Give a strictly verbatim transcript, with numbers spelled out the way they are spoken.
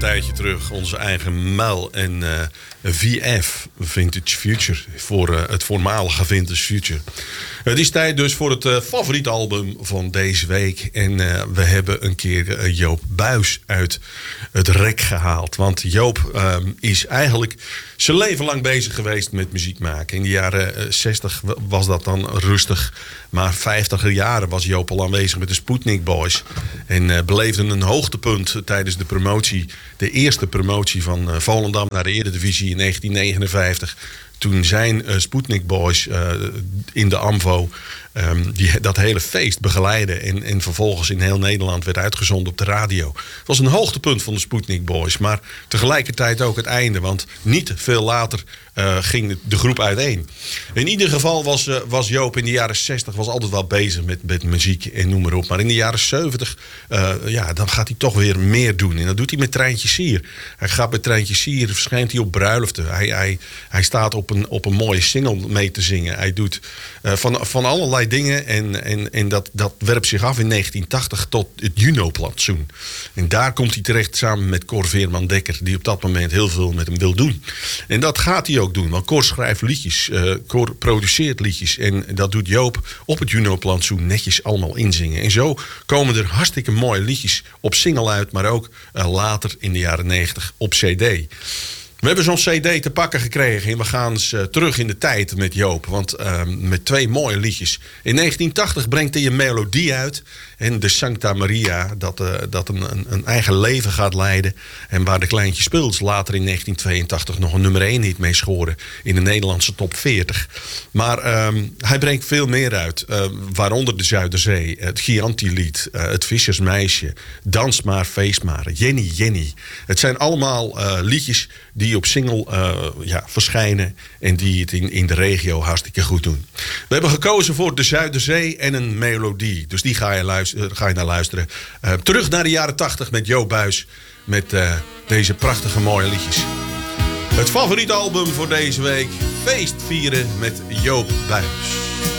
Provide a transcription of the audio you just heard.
tijdje terug onze eigen Mel en uh, V F, Vintage Future, voor uh, het voormalige Vintage Future. Het is tijd dus voor het uh, favoriete album van deze week. En uh, we hebben een keer uh, Joop Buys uit het rek gehaald. Want Joop uh, is eigenlijk zijn leven lang bezig geweest met muziek maken. In de jaren uh, zestig was dat dan rustig. Maar vijftiger jaren was Joop al aanwezig met de Sputnik Boys. En uh, beleefde een hoogtepunt tijdens de promotie. De eerste promotie van uh, Volendam naar de Eredivisie in negentien negenenvijftig. Toen zijn uh, Sputnik Boys uh, in de AMVO um, die, dat hele feest begeleiden. En, en vervolgens in heel Nederland werd uitgezonden op de radio. Het was een hoogtepunt van de Sputnik Boys. Maar tegelijkertijd ook het einde. Want niet veel later uh, ging de groep uiteen. In ieder geval was, uh, was Joop in de jaren zestig was altijd wel bezig met, met muziek en noem maar op. Maar in de jaren zeventig, uh, ja, dan gaat hij toch weer meer doen. En dat doet hij met Treintje Sier. Hij gaat met Treintje Sier, verschijnt hij op bruiloften. Hij, hij, hij staat op een, op een mooie single mee te zingen. Hij doet uh, van, van allerlei dingen. En, en, en dat, dat werpt zich af in negentien tachtig tot het Juno-plantsoen. En daar komt hij terecht samen met Cor Veerman-Dekker, die op dat moment heel veel met hem wil doen. En dat gaat hij ook doen. Want Cor schrijft liedjes. Uh, Cor produceert liedjes. En dat doet Joop op het Juno-plantsoen netjes allemaal inzingen. En zo komen er hartstikke mooie liedjes op single uit. Maar ook uh, later in de jaren negentig op cd. We hebben zo'n cd te pakken gekregen en we gaan eens uh, terug in de tijd met Joop. Want uh, met twee mooie liedjes. In negentien tachtig brengt hij een melodie uit. En de Sancta Maria, dat, uh, dat een, een, een eigen leven gaat leiden. En waar de Kleintje Speels later in negentien tweeëntachtig nog een nummer één hit mee scoren. In de Nederlandse top veertig. Maar um, hij brengt veel meer uit. Uh, waaronder de Zuiderzee, het Chianti-lied, uh, het Vissersmeisje. Dans maar, feest maar, Jenny Jenny. Het zijn allemaal uh, liedjes die op single uh, ja, verschijnen en die het in, in de regio hartstikke goed doen. We hebben gekozen voor de Zuiderzee en een melodie. Dus die ga je, luisteren, ga je naar luisteren. Uh, terug naar de jaren tachtig met Joop Buys. Met uh, deze prachtige mooie liedjes. Het favoriete album voor deze week. Feest vieren met Joop Buys.